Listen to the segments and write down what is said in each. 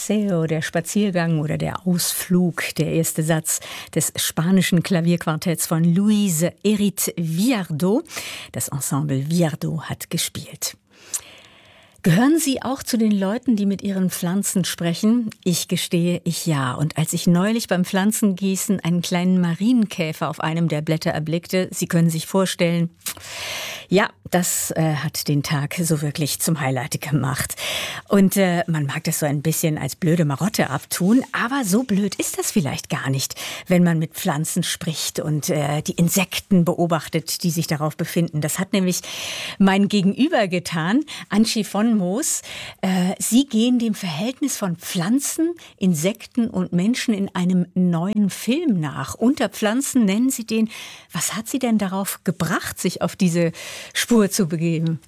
Paseo, der Spaziergang oder der Ausflug, der erste Satz des spanischen Klavierquartetts von Luis Erit Viardot. Das Ensemble Viardot hat gespielt. Gehören Sie auch zu den Leuten, die mit ihren Pflanzen sprechen? Ich gestehe, ich ja. Und als ich neulich beim Pflanzengießen einen kleinen Marienkäfer auf einem der Blätter erblickte, Sie können sich vorstellen, ja, das hat den Tag so wirklich zum Highlight gemacht. Und man mag das so ein bisschen als blöde Marotte abtun, aber so blöd ist das vielleicht gar nicht, wenn man mit Pflanzen spricht und die Insekten beobachtet, die sich darauf befinden. Das hat nämlich mein Gegenüber getan, Antje von Moos. Sie gehen dem Verhältnis von Pflanzen, Insekten und Menschen in einem neuen Film nach. Unter Pflanzen nennen Sie den. Was hat Sie denn darauf gebracht, sich auf diese Spur zu begeben?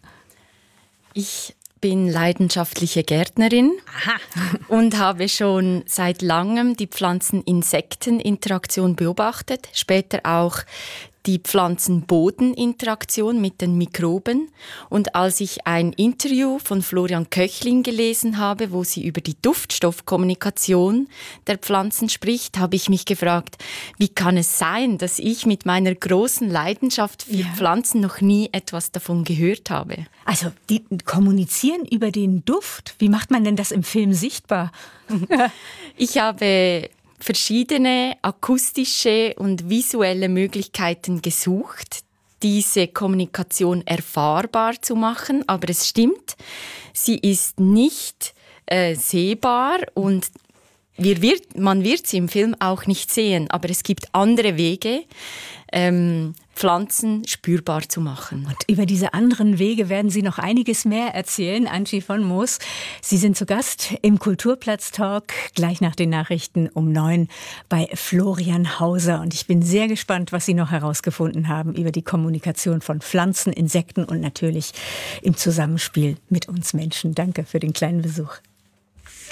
Ich bin leidenschaftliche Gärtnerin. Aha. Und habe schon seit langem die Pflanzen-Insekten-Interaktion beobachtet, später auch die Pflanzen-Boden-Interaktion mit den Mikroben. Und als ich ein Interview von Florian Köchlin gelesen habe, wo sie über die Duftstoffkommunikation der Pflanzen spricht, habe ich mich gefragt, wie kann es sein, dass ich mit meiner großen Leidenschaft für Pflanzen noch nie etwas davon gehört habe? Also, die kommunizieren über den Duft. Wie macht man denn das im Film sichtbar? Ich habe verschiedene akustische und visuelle Möglichkeiten gesucht, diese Kommunikation erfahrbar zu machen. Aber es stimmt, sie ist nicht sehbar und man wird sie im Film auch nicht sehen. Aber es gibt andere Wege, Pflanzen spürbar zu machen. Und über diese anderen Wege werden Sie noch einiges mehr erzählen, Antje von Moos. Sie sind zu Gast im Kulturplatz-Talk, gleich nach den Nachrichten um 9 bei Florian Hauser. Und ich bin sehr gespannt, was Sie noch herausgefunden haben über die Kommunikation von Pflanzen, Insekten und natürlich im Zusammenspiel mit uns Menschen. Danke für den kleinen Besuch.